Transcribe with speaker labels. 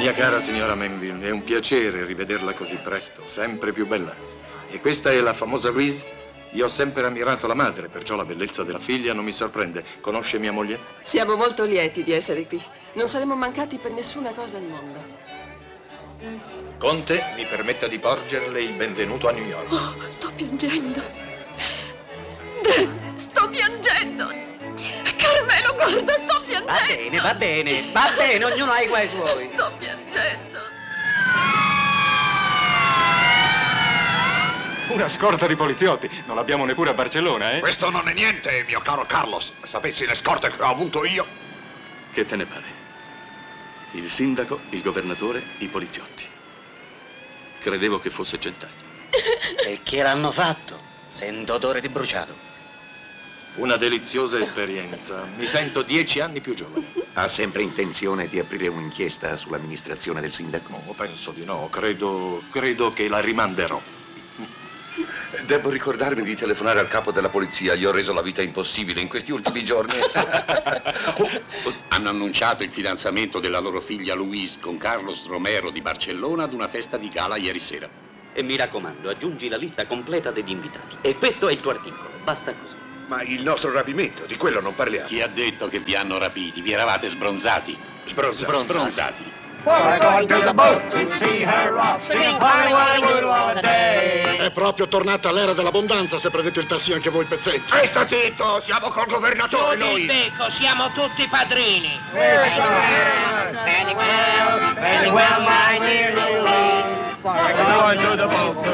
Speaker 1: Mia cara signora Manville, è un piacere rivederla così presto, sempre più bella. E questa è la famosa Louise? Io ho sempre ammirato la madre, perciò la bellezza della figlia non mi sorprende. Conosce mia moglie?
Speaker 2: Siamo molto lieti di essere qui. Non saremmo mancati per nessuna cosa al mondo.
Speaker 1: Conte, mi permetta di porgerle il benvenuto a New York.
Speaker 2: Oh, sto piangendo. Sto piangendo. Carmelo, guarda, sto piangendo.
Speaker 3: Va bene, ognuno ha i guai suoi.
Speaker 2: Sto piangendo.
Speaker 4: Una scorta di poliziotti, non l'abbiamo neppure a Barcellona, eh?
Speaker 5: Questo non è niente, mio caro Carlos. Sapessi le scorte che ho avuto io.
Speaker 6: Che te ne pare? Il sindaco, il governatore, i poliziotti. Credevo che fosse Gentaglia.
Speaker 3: E che l'hanno fatto? Sento odore di bruciato.
Speaker 1: Una deliziosa esperienza. Mi sento 10 anni più giovane.
Speaker 5: Ha sempre intenzione di aprire un'inchiesta sull'amministrazione del sindaco?
Speaker 1: No, penso di no. Credo che la rimanderò.
Speaker 7: Devo ricordarmi di telefonare al capo della polizia. Gli ho reso la vita impossibile in questi ultimi giorni.
Speaker 8: Hanno annunciato il fidanzamento della loro figlia Louise con Carlos Romero di Barcellona ad una festa di gala ieri sera.
Speaker 9: E mi raccomando, aggiungi la lista completa degli invitati. E questo è il tuo articolo, basta così.
Speaker 5: Ma il nostro rapimento, di quello non parliamo.
Speaker 8: Chi ha detto che vi hanno rapiti? Vi eravate sbronzati.
Speaker 5: Sbronzati.
Speaker 10: È proprio tornata l'era dell'abbondanza se prendete il tassì anche voi pezzetti.
Speaker 5: Sta zitto, siamo col governatore noi.
Speaker 3: Becco, siamo tutti padrini.
Speaker 11: Very well, my dear Louise, for going to the boat.